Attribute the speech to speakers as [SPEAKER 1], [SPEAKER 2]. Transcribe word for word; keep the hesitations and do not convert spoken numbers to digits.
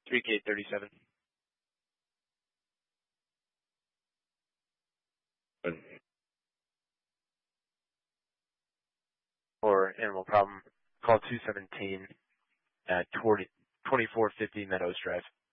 [SPEAKER 1] three K thirty-seven. Or animal problem, call two seventeen at twenty-four fifty Meadows Drive.